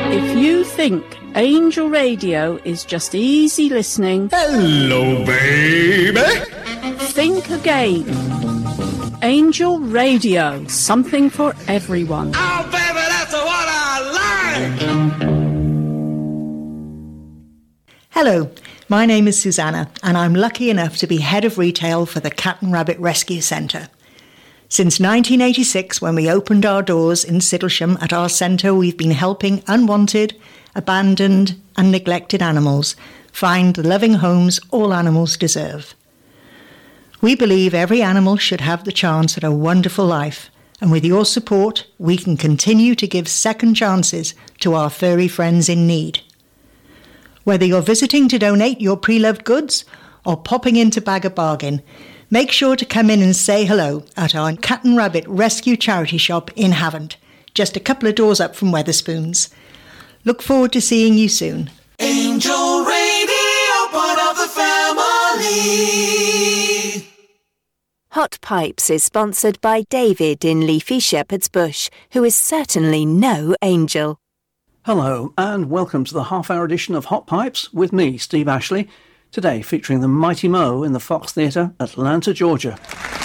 If you think Angel Radio is just easy listening, hello, baby. Think again. Angel Radio, something for everyone. Oh, baby, that's what I like. Hello, my name is Susanna, and I'm lucky enough to be head of retail for the Cat and Rabbit Rescue Centre. Since 1986, when we opened our doors in Sidlesham at our centre, we've been helping unwanted, abandoned and neglected animals find the loving homes all animals deserve. We believe every animal should have the chance at a wonderful life, and with your support, we can continue to give second chances to our furry friends in need. Whether you're visiting to donate your pre-loved goods or popping in to bag a bargain, make sure to come in and say hello at our Cat and Rabbit Rescue Charity Shop in Havant, just a couple of doors up from Wetherspoons. Look forward to seeing you soon. Angel Radio, part of the family. Hot Pipes is sponsored by David in Leafy Shepherd's Bush, who is certainly no angel. Hello and welcome to the half-hour edition of Hot Pipes with me, Steve Ashley, today featuring the Mighty Mo in the Fox Theatre, Atlanta, Georgia.